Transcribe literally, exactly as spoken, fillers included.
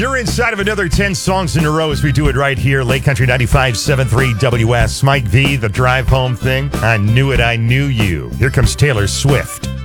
You're inside of another ten songs in a row as we do it right here. Lake Country ninety-five point seven three W S. Mike V, the drive home thing. I knew it, I knew you. Here comes Taylor Swift.